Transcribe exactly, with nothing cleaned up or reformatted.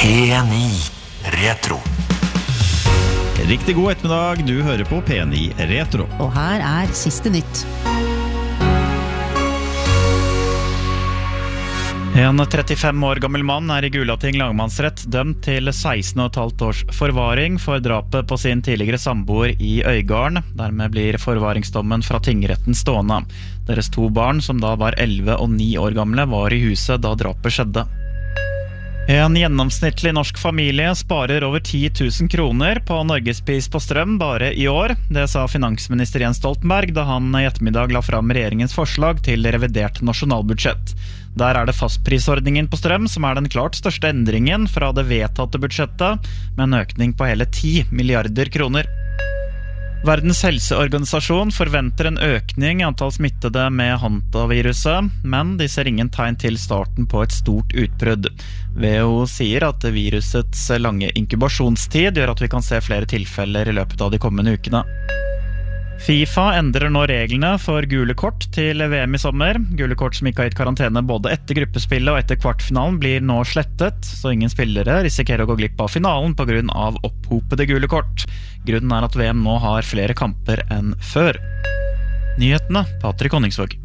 P ni Retro. Riktig god ettermiddag, du hører på P ni Retro. Og her er siste nytt. En trettifem år gammel mann er i Gulating lagmannsrett dømt til seksten og et halvt års forvaring for drapet på sin tidligere samboer i Øygarden. Dermed blir forvaringsdommen fra tingretten stående. Deres to barn, som da var elleve og ni år gamle, var i huset da drapet skjedde. En gjennomsnittlig norsk familie sparer over ti tusen kroner på Norgespris på strøm bare i år. Det sa finansminister Jens Stoltenberg da han i ettermiddag la fram regjeringens forslag til revidert nasjonalbudsjett. Der er det fastprisordningen på strøm som er den klart største endringen fra det vedtatte budsjettet, med en økning på hele ti milliarder kroner. Verdens helseorganisasjon forventer en økning i antall smittede med hantaviruset, men de ser ingen tegn til starten på et stort utbrudd. W H O sier at virusets lange inkubasjonstid gjør at vi kan se flere tilfeller i løpet av de kommende ukene. FIFA endrer nå reglene for gule kort til V M i sommer. Gule kort som ikke har gitt karantene både etter gruppespillet og etter kvartfinalen blir nå slettet, så ingen spillere risikerer å gå glipp av finalen på grunn av opphopede gule kort. Grunnen er at V M nå har flere kamper enn før. Nyhetene, Patrick Honningsvåg.